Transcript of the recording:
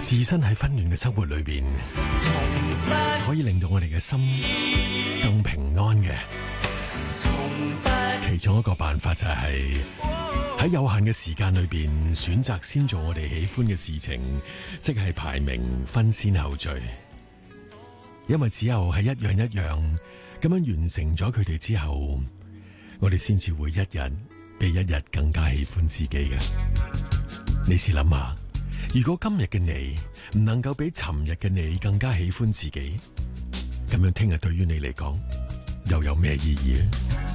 置身喺紛亂嘅生活裏邊，可以令到我哋嘅心更平安嘅。其中一個辦法就係喺有限嘅時間裏邊，選擇先做我哋喜歡嘅事情，即係排名分先後序。因為只有係一樣一樣咁樣完成咗佢哋之後，我哋先至會一日比一日更加喜歡自己嘅。你試諗下，如果今日嘅你唔能夠比尋日嘅你更加喜歡自己，咁樣聽日對於你嚟講又有咩意義呢？